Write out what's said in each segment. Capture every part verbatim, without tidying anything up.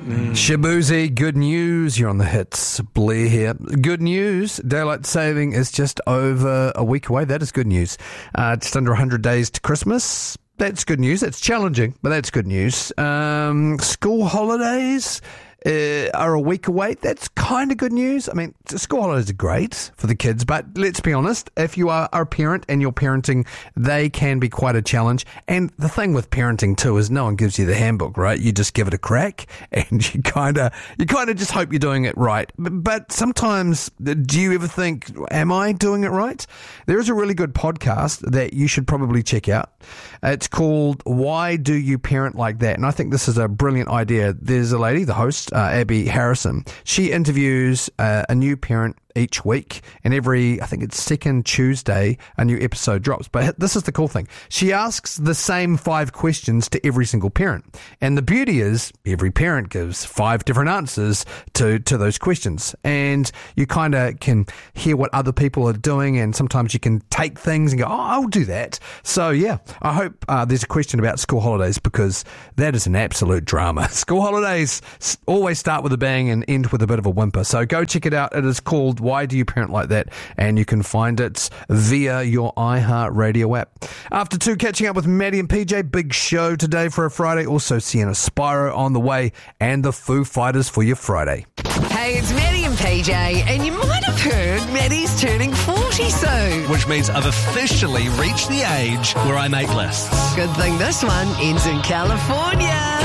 Mm. Shabuzi, good news. You're on the hits. Blair here. Good news. Daylight saving is just over a week away. That is good news. Uh, just under one hundred days to Christmas. That's good news. It's challenging, but that's good news. Um, school holidays uh, are a week away. That's kind of good news. I mean, school holidays are great for the kids, but let's be honest, if you are a parent and you're parenting, they can be quite a challenge. And the thing with parenting too is no one gives you the handbook, right? You just give it a crack and you kind of you kind of just hope you're doing it right. But, but sometimes, do you ever think, am I doing it right? There is a really good podcast that you should probably check out. It's called Why Do You Parent Like That? And I think this is a brilliant idea. There's a lady, the host, uh, Abby Harrison. She interviews uh, a new parent each week, and every, I think it's second Tuesday, a new episode drops. But this is the cool thing. She asks the same five questions to every single parent. And the beauty is every parent gives five different answers to, to those questions. And you kind of can hear what other people are doing, and sometimes you can take things and go, oh, I'll do that. So yeah, I hope uh, there's a question about school holidays, because that is an absolute drama. School holidays always start with a bang and end with a bit of a whimper. So go check it out. It is called Why Do You Parent Like That? And you can find it via your iHeartRadio app. After two, catching up with Maddie and P J. Big show today for a Friday. Also Sienna Spyro on the way, and the Foo Fighters for your Friday. Hey, it's Maddie and P J, and you might have heard Maddie's turning forty soon. Which means I've officially reached the age where I make lists. Good thing this one ends in California.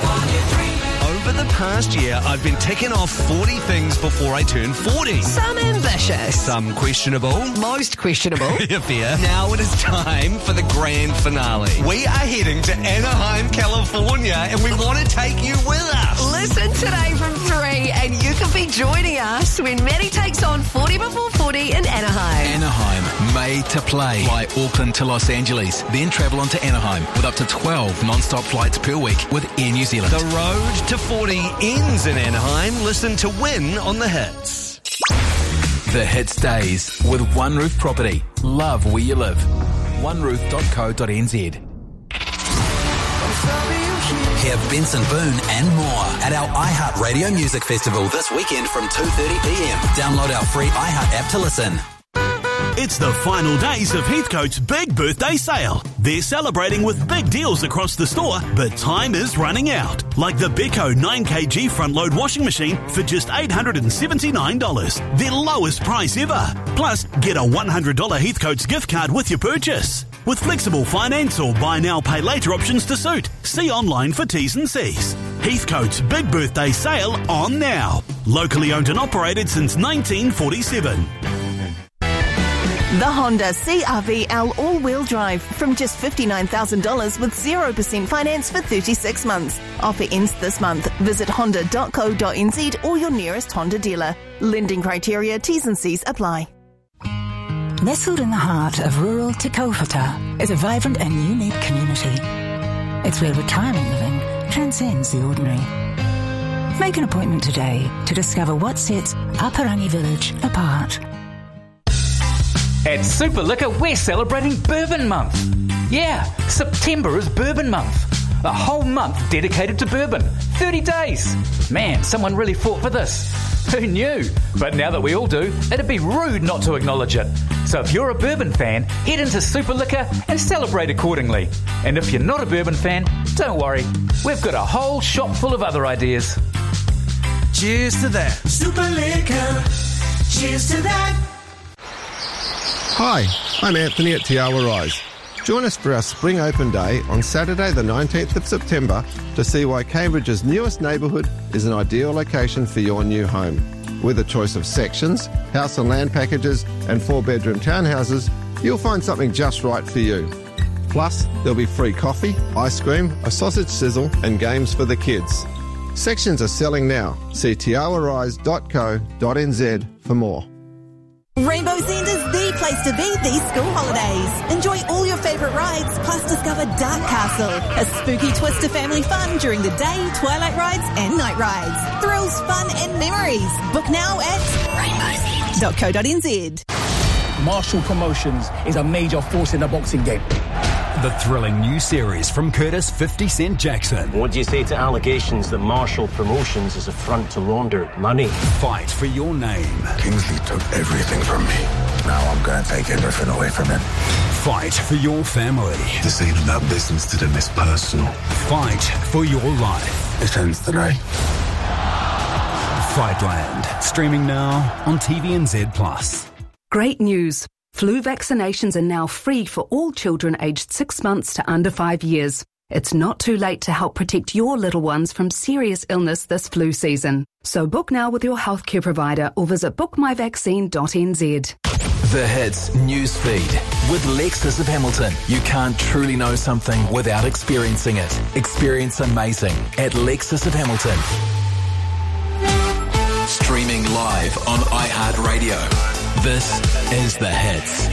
Over the past year, I've been ticking off forty things before I turn forty. Some ambitious. Some questionable. Most questionable. Yeah, fair. Now it is time for the grand finale. We are heading to Anaheim, California, and we want to take you with us. Listen today from three, and you could be joining us when Maddie takes on forty before forty in Anaheim. Anaheim, made to play. Fly Auckland to Los Angeles, then travel on to Anaheim with up to twelve non-stop flights per week with Air New Zealand. The road to forty ends in Anaheim. Listen to Win on the Hits. The Hits Days with One Roof Property. Love where you live. one roof dot co dot n z. Hear Benson Boone and more at our iHeartRadio Music Festival this weekend from two thirty p.m. Download our free iHeart app to listen. It's the final days of Heathcote's big birthday sale. They're celebrating with big deals across the store, but time is running out. Like the Beko nine kilogram front load washing machine for just eight hundred seventy-nine dollars. Their lowest price ever. Plus, get a one hundred dollars Heathcote's gift card with your purchase. With flexible finance or buy now, pay later options to suit. See online for T's and C's. Heathcote's big birthday sale on now. Locally owned and operated since nineteen forty-seven. The Honda C R V L all-wheel drive from just fifty-nine thousand dollars with zero percent finance for thirty-six months. Offer ends this month. Visit honda dot co dot n z or your nearest Honda dealer. Lending criteria, T's and C's apply. Nestled in the heart of rural Te Kaupata is a vibrant and unique community. It's where retirement living transcends the ordinary. Make an appointment today to discover what sets Aparangi Village apart. At Super Liquor, we're celebrating Bourbon Month. Yeah, September is Bourbon Month. A whole month dedicated to bourbon. thirty days. Man, someone really fought for this. Who knew? But now that we all do, it'd be rude not to acknowledge it. So if you're a bourbon fan, head into Super Liquor and celebrate accordingly. And if you're not a bourbon fan, don't worry. We've got a whole shop full of other ideas. Cheers to that. Super Liquor. Cheers to that. Hi, I'm Anthony at Te Awa Rise. Join us for our Spring Open Day on Saturday the nineteenth of September to see why Cambridge's newest neighbourhood is an ideal location for your new home. With a choice of sections, house and land packages and four-bedroom townhouses, you'll find something just right for you. Plus, there'll be free coffee, ice cream, a sausage sizzle and games for the kids. Sections are selling now. See te awa rise dot co dot n z for more. Rainbow's End is the place to be these school holidays. Enjoy all your favourite rides, plus discover Dark Castle, a spooky twist to family fun during the day, twilight rides and night rides. Thrills, fun and memories. Book now at rainbows end dot co dot n z. Marshall Promotions is a major force in the boxing game. The thrilling new series from Curtis fifty Cent Jackson. What do you say to allegations that Marshall Promotions is a front to launder money? Fight for your name. Kingsley took everything from me. Now I'm going to take everything away from him. Fight for your family. This ain't about business to them, it's personal. Fight for your life. This ends today. Fightland. Streaming now on T V N Z plus. Great news. Flu vaccinations are now free for all children aged six months to under five years. It's not too late to help protect your little ones from serious illness this flu season. So book now with your healthcare provider or visit book my vaccine dot n z. The Hits News Feed with Lexus of Hamilton. You can't truly know something without experiencing it. Experience amazing at Lexus of Hamilton. Streaming live on iHeartRadio. This is The Hits.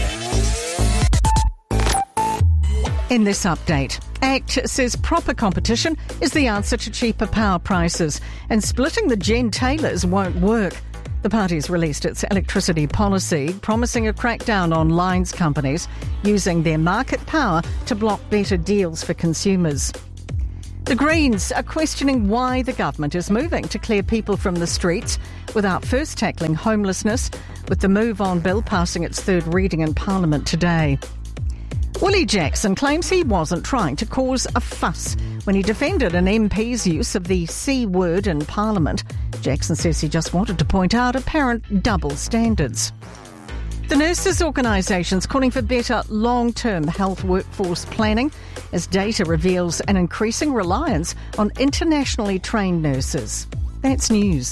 In this update, ACT says proper competition is the answer to cheaper power prices, and splitting the gentailers won't work. The party's released its electricity policy, promising a crackdown on lines companies using their market power to block better deals for consumers. The Greens are questioning why the government is moving to clear people from the streets without first tackling homelessness, with the Move On bill passing its third reading in Parliament today. Willie Jackson claims he wasn't trying to cause a fuss when he defended an M P's use of the C word in Parliament. Jackson says he just wanted to point out apparent double standards. The nurses' organisation's calling for better long-term health workforce planning as data reveals an increasing reliance on internationally trained nurses. That's news.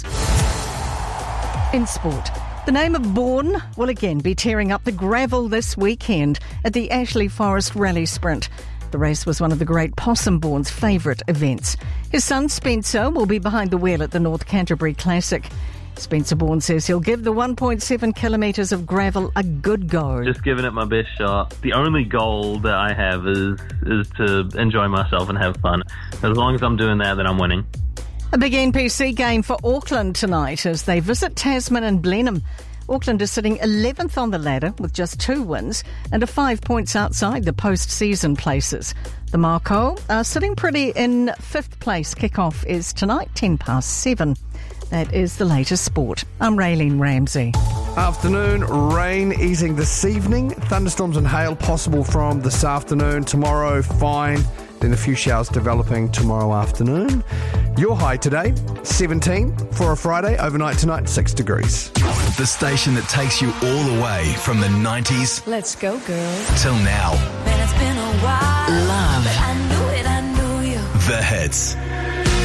In sport, the name of Bourne will again be tearing up the gravel this weekend at the Ashley Forest Rally Sprint. The race was one of the great Possum Bourne's favourite events. His son Spencer will be behind the wheel at the North Canterbury Classic. Spencer Bourne says he'll give the one point seven kilometres of gravel a good go. Just giving it my best shot. The only goal that I have is is to enjoy myself and have fun. As long as I'm doing that, then I'm winning. A big N P C game for Auckland tonight as they visit Tasman and Blenheim. Auckland is sitting eleventh on the ladder with just two wins and are five points outside the post-season places. The Mako are sitting pretty in fifth place. Kick-off is tonight, ten past seven. That is the latest sport. I'm Raylene Ramsey. Afternoon, rain easing this evening. Thunderstorms and hail possible from this afternoon. Tomorrow, fine. Then a few showers developing tomorrow afternoon. Your high today, seventeen for a Friday. Overnight tonight, six degrees. The station that takes you all the way from the nineties. Let's go, girls. Till now. Man, it's been a while. Love. But I knew it, I knew you. The Hits.